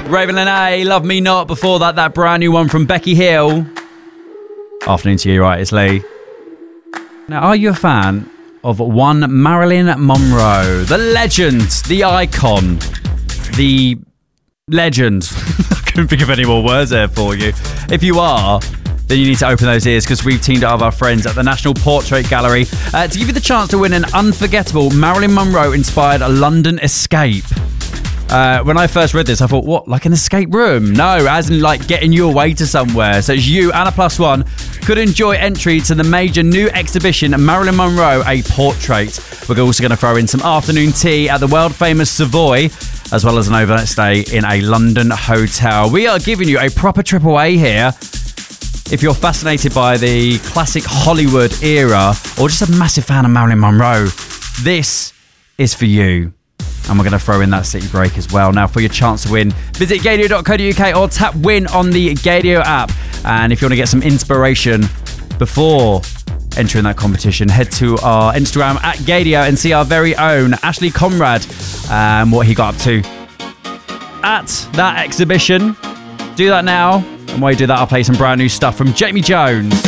Raven Lene, Love Me Not. Before that, that brand new one from Becky Hill. Afternoon to you, right, it's Lee. Now, are you a fan of one Marilyn Monroe? The legend, the icon, the legend. I couldn't think of any more words there for you. If you are, then you need to open those ears because we've teamed up with our friends at the National Portrait Gallery to give you the chance to win an unforgettable Marilyn Monroe-inspired London escape. When I first read this, I thought, what, like an escape room? No, as in like getting you away to somewhere. So it's you and a +1 could enjoy entry to the major new exhibition, Marilyn Monroe, a Portrait. We're also going to throw in some afternoon tea at the world-famous Savoy, as well as an overnight stay in a London hotel. We are giving you a proper trip away here. If you're fascinated by the classic Hollywood era or just a massive fan of Marilyn Monroe, this is for you. And we're going to throw in that city break as well. Now, for your chance to win, visit Gaydio.co.uk or tap win on the Gaydio app. And if you want to get some inspiration before entering that competition, head to our Instagram at Gaydio and see our very own Ashley Conrad and what he got up to at that exhibition. Do that now. And while you do that, I'll play some brand new stuff from Jamie Jones.